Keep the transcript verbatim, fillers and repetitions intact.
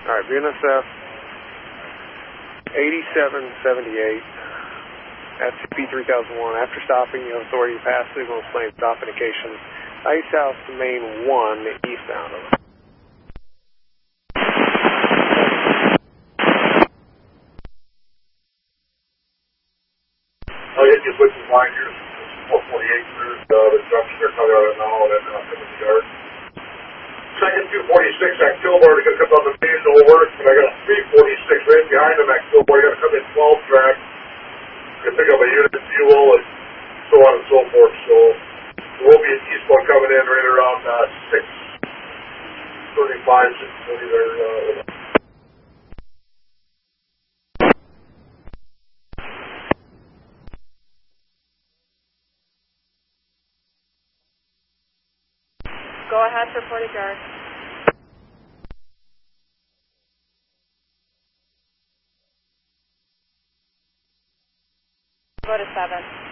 Alright, B N S F eighty-seven seventy-eight at C P three thousand one. After stopping, you have authority to pass signal explain stop indication. Ice House to main one eastbound. Over. Oh, yeah, just switching line here. four forty-eight through uh, the junction they're coming out of now and then up in the yard. Second two forty-six at Kilbar to come on the main no work, but I got a three forty-six right behind them at Kilbar. You got to come in twelve track. You can pick up a unit fuel and so on and so forth. So there will be an eastbound coming in right around uh, six thirty-five, six forty there. Uh, Go ahead for forty guard. Go to seven.